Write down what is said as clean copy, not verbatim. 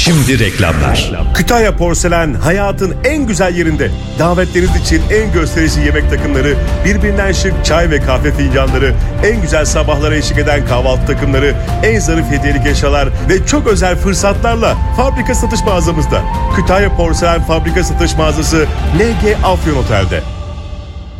Şimdi reklamlar. Kütahya Porselen hayatın en güzel yerinde. Davetleriniz için en gösterişli yemek takımları, birbirinden şık çay ve kahve fincanları, en güzel sabahlara eşlik eden kahvaltı takımları, en zarif hediyelik eşyalar ve çok özel fırsatlarla fabrika satış mağazamızda. Kütahya Porselen Fabrika Satış Mağazası LG Afyon Otel'de.